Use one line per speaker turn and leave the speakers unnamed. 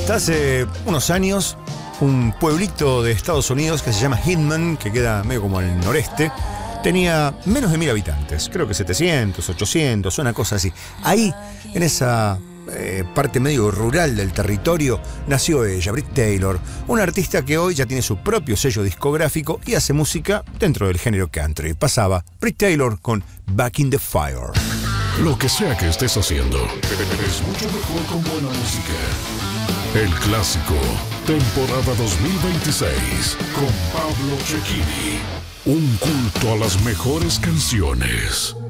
Hasta hace unos años, un pueblito de Estados Unidos que se llama Hindman, que queda medio como al noreste, tenía menos de 1000 habitantes, creo que 700, 800, una cosa así. Ahí, en esa parte medio rural del territorio, nació ella, Brit Taylor, una artista que hoy ya tiene su propio sello discográfico y hace música dentro del género country. Pasaba Brit Taylor con Back in the Fire.
Lo que sea que estés haciendo, es mucho mejor con buena música. El clásico, temporada 2026, con Pablo Cecchini. Un culto a las mejores canciones.